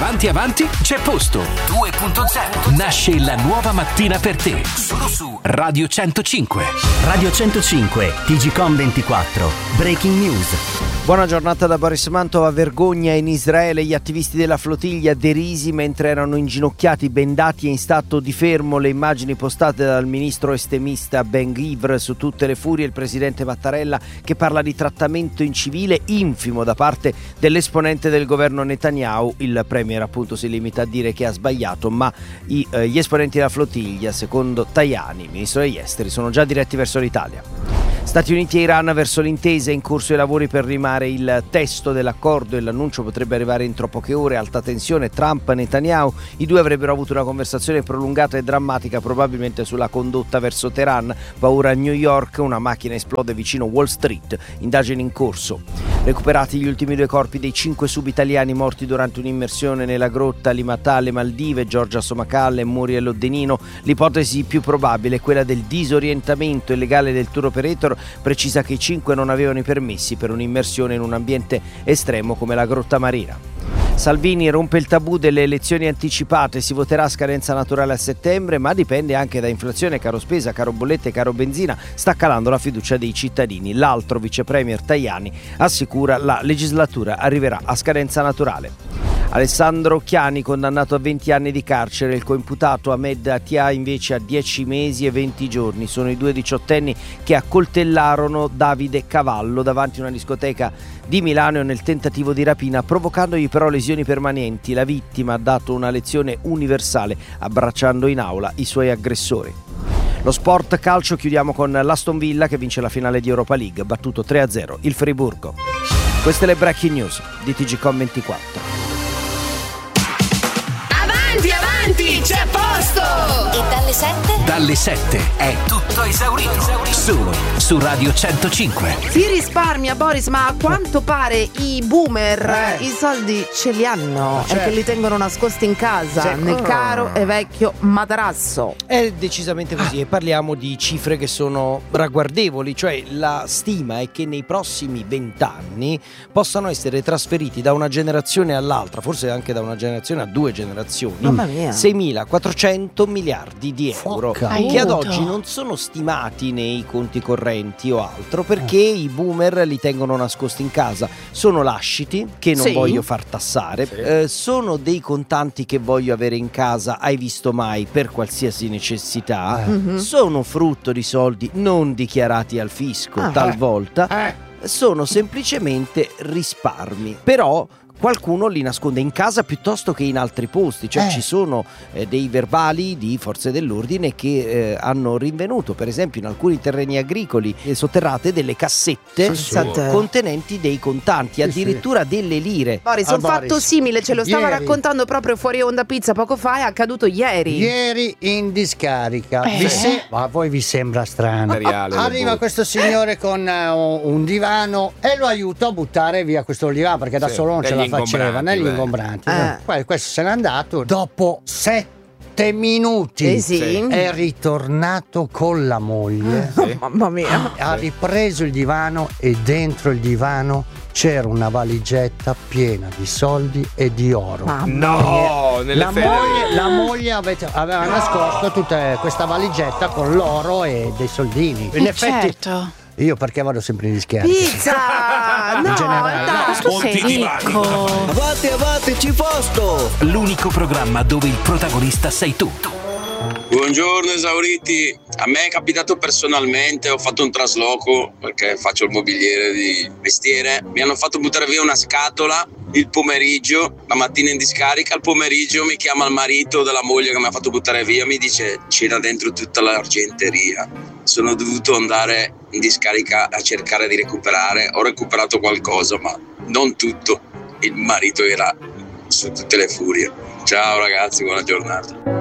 Avanti avanti c'è posto. 2.0 nasce la nuova mattina per te. Solo su Radio 105. Radio 105, TGcom 24, Breaking News. Buona giornata da Boris Mantova. Vergogna in Israele, gli attivisti della flottiglia derisi mentre erano inginocchiati, bendati e in stato di fermo. Le immagini postate dal ministro estremista Ben Gvir su tutte le furie. Il presidente Mattarella che parla di trattamento incivile infimo da parte dell'esponente del governo Netanyahu. Il premier appunto si limita a dire che ha sbagliato, ma gli esponenti della flottiglia, secondo Tajani, ministro degli esteri, sono già diretti verso l'Italia. Stati Uniti e Iran verso l'intesa, in corso i lavori per rimare il testo dell'accordo e l'annuncio potrebbe arrivare entro poche ore. Alta tensione, Trump e Netanyahu, i due avrebbero avuto una conversazione prolungata e drammatica probabilmente sulla condotta verso Teheran. Paura a New York, una macchina esplode vicino Wall Street, indagini in corso. Recuperati gli ultimi 2 corpi dei 5 subitaliani morti durante un'immersione nella grotta Limatà alle Maldive, Giorgia Somacalle e Muriel Oddenino. L'ipotesi più probabile è quella del disorientamento illegale del tour operator. Precisa che i 5 non avevano i permessi per un'immersione in un ambiente estremo come la grotta marina. Salvini rompe il tabù delle elezioni anticipate, si voterà a scadenza naturale a settembre, ma dipende anche da inflazione, caro spesa, caro bollette, caro benzina, sta calando la fiducia dei cittadini. L'altro vice premier Tajani assicura la legislatura arriverà a scadenza naturale. Alessandro Chiani condannato a 20 anni di carcere, il coimputato Ahmed Attia invece a 10 mesi e 20 giorni. Sono i 2 diciottenni che accoltellarono Davide Cavallo davanti a una discoteca di Milano nel tentativo di rapina, provocandogli però lesioni permanenti. La vittima ha dato una lezione universale abbracciando in aula i suoi aggressori. Lo sport calcio, chiudiamo con l'Aston Villa che vince la finale di Europa League, battuto 3-0 il Friburgo. Queste le breaking news di TGcom 24. Avanti, c'è posto! E dalle 7? Dalle 7 è tutto esaurito. Solo su Radio 105. Si risparmia, Boris, ma a quanto pare i boomer i soldi ce li hanno e che li tengono nascosti in casa, nel caro e vecchio materasso. È decisamente così, e parliamo di cifre che sono ragguardevoli, cioè la stima è che nei prossimi 20 anni possano essere trasferiti da una generazione all'altra, forse anche da una generazione a 2 generazioni, Mamma mia. 6.400 miliardi di euro, che ad oggi non sono stimati nei conti correnti o altro, perché i boomer li tengono nascosti in casa. Sono lasciti che non voglio far tassare, sono dei contanti che voglio avere in casa, hai visto mai, per qualsiasi necessità, sono frutto di soldi non dichiarati al fisco talvolta, sono semplicemente risparmi, però qualcuno li nasconde in casa piuttosto che in altri posti, cioè ci sono dei verbali di forze dell'ordine che hanno rinvenuto, per esempio in alcuni terreni agricoli sotterrate, delle cassette contenenti dei contanti, addirittura delle lire. Boris, un fatto simile ce lo stava raccontando proprio fuori onda pizza poco fa, è accaduto ieri in discarica. Ma a voi vi sembra strano? Arriva questo signore con un divano e lo aiuta a buttare via questo divano, perché da solo non ce la faceva, negli ingombranti. Questo se n'è andato dopo 7 minuti. È ritornato con la moglie. Mamma mia. Ha ripreso il divano e dentro il divano c'era una valigetta piena di soldi e di oro. La moglie aveva nascosto tutta questa valigetta con l'oro e dei soldini. In effetti, io perché vado sempre in dischiari? Pizza! In generale. Tu sei ricco. Avanti, ci posto! L'unico programma dove il protagonista sei tu. Buongiorno esauriti, a me è capitato personalmente, ho fatto un trasloco perché faccio il mobiliere di mestiere, mi hanno fatto buttare via una scatola il pomeriggio, la mattina in discarica, al pomeriggio mi chiama il marito della moglie che mi ha fatto buttare via, mi dice c'era dentro tutta l'argenteria, sono dovuto andare in discarica a cercare di recuperare, ho recuperato qualcosa ma non tutto, il marito era su tutte le furie. Ciao ragazzi, buona giornata.